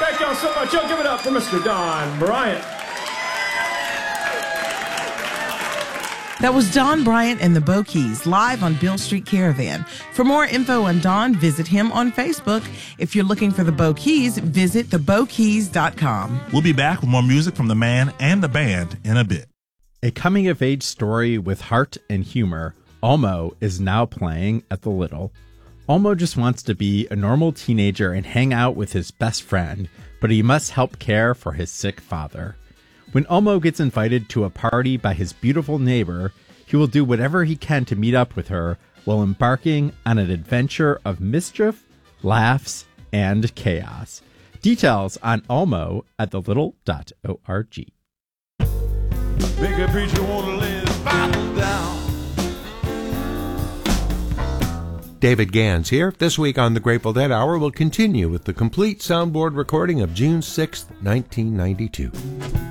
Thank y'all so much. Y'all give it up for Mr. Don Bryant. That was Don Bryant and the Bokeys live on Beale Street Caravan. For more info on Don, visit him on Facebook. If you're looking for the Bokeys, visit thebokeys.com. We'll be back with more music from the man and the band in a bit. A coming-of-age story with heart and humor, Elmo is now playing at the Little. Elmo just wants to be a normal teenager and hang out with his best friend, but he must help care for his sick father. When Elmo gets invited to a party by his beautiful neighbor, he will do whatever he can to meet up with her while embarking on an adventure of mischief, laughs, and chaos. Details on Elmo at thelittle.org. Bigger preacher wanna lay his Bible down. David Gans here. This week on the Grateful Dead Hour, we'll continue with the complete soundboard recording of June 6th, 1992.